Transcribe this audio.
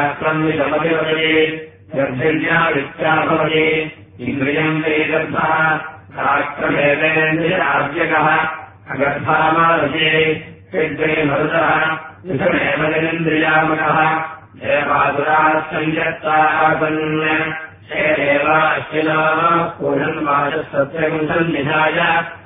शास्त्रम् विषमतिवदे गर्भिण्या वित्या भवति इन्द्रियम् वै गर्भः शास्त्रमेवेन्द्रियाव्यकः अगर्भामादये षड्वे मरुतः विषमेव जनेन्द्रियामकः देवासुराः संयत्ताः सन् शेदेव अश्विना पूर्णन्वाचः सत्यगुंसन्निधाय